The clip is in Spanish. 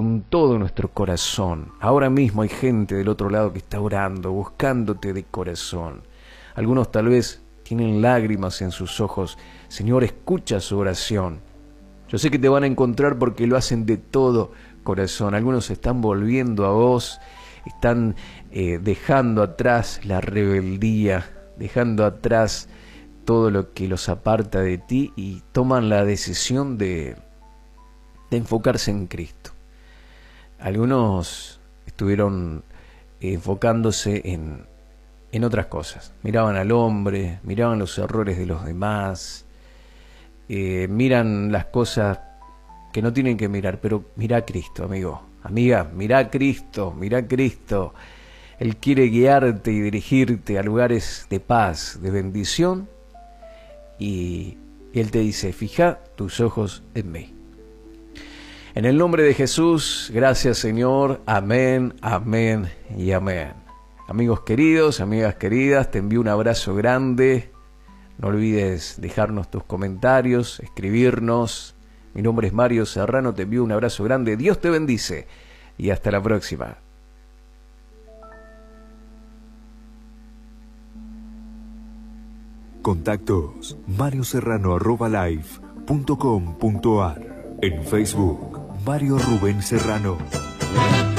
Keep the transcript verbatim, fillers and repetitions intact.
con todo nuestro corazón. Ahora mismo hay gente del otro lado que está orando, buscándote de corazón. Algunos tal vez tienen lágrimas en sus ojos. Señor, escucha su oración. Yo sé que te van a encontrar porque lo hacen de todo corazón. Algunos se están volviendo a vos, están eh, dejando atrás la rebeldía, dejando atrás todo lo que los aparta de ti y toman la decisión de, de enfocarse en Cristo. Algunos estuvieron enfocándose en, en otras cosas. Miraban al hombre, miraban los errores de los demás, eh, miran las cosas que no tienen que mirar, pero mira a Cristo, amigo, amiga, mira a Cristo, mira a Cristo. Él quiere guiarte y dirigirte a lugares de paz, de bendición, y Él te dice, fija tus ojos en mí. En el nombre de Jesús, gracias Señor, amén, amén y amén. Amigos queridos, amigas queridas, te envío un abrazo grande. No olvides dejarnos tus comentarios, escribirnos. Mi nombre es Mario Serrano, te envío un abrazo grande. Dios te bendice y hasta la próxima. Contactos mario serrano arroba live punto com punto ar. En Facebook, Mario Rubén Serrano.